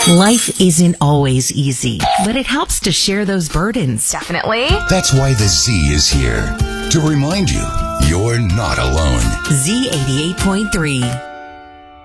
Life isn't always easy, but it helps to share those burdens. Definitely. That's why the Z is here to remind you you're not alone. Z88.3.